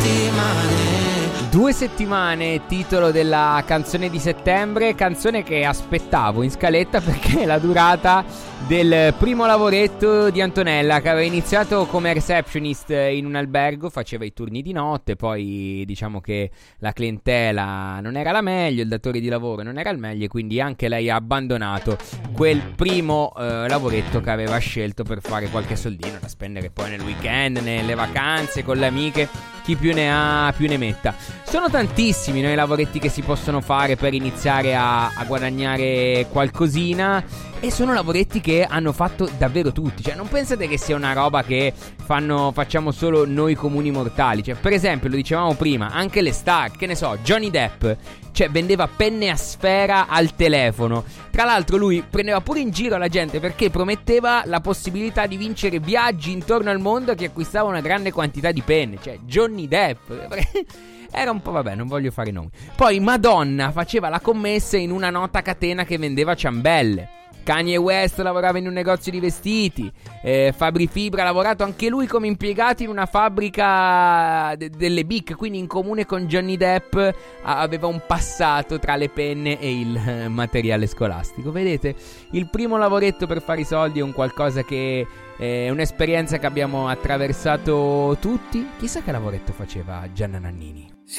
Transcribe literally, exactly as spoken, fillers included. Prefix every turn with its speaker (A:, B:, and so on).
A: Due settimane, titolo della canzone di settembre, canzone che aspettavo in scaletta perché è la durata del primo lavoretto di Antonella, che aveva iniziato come receptionist in un albergo, faceva i turni di notte, poi diciamo che la clientela non era la meglio, il datore di lavoro non era il meglio, quindi anche lei ha abbandonato quel primo eh, lavoretto che aveva scelto per fare qualche soldino da spendere poi nel weekend, nelle vacanze, con le amiche, chi più ne ha più ne metta. Sono tantissimi noi lavoretti che si possono fare per iniziare a, a guadagnare qualcosina, e sono lavoretti che hanno fatto davvero tutti. Cioè non pensate che sia una roba che fanno, facciamo solo noi comuni mortali. Cioè per esempio, lo dicevamo prima, anche le star, che ne so, Johnny Depp, cioè vendeva penne a sfera al telefono. Tra l'altro lui prendeva pure in giro la gente perché prometteva la possibilità di vincere viaggi intorno al mondo a chi acquistava una grande quantità di penne. Cioè Johnny Depp era un po', vabbè, non voglio fare nomi. Poi Madonna faceva la commessa in una nota catena che vendeva ciambelle. Kanye West lavorava in un negozio di vestiti. eh, Fabri Fibra ha lavorato anche lui come impiegato in una fabbrica de- delle Bic. Quindi in comune con Johnny Depp a- aveva un passato tra le penne e il eh, materiale scolastico. Vedete, il primo lavoretto per fare i soldi è un qualcosa che è un'esperienza che abbiamo attraversato tutti. Chissà che lavoretto faceva Gianna Nannini.